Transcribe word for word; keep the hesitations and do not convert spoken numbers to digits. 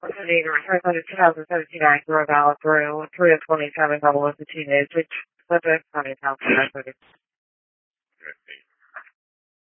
Listening to returns on the two thousand seventeen Acura valid through three of twenty-seven double with the two news, which subject twenty thousand. Okay.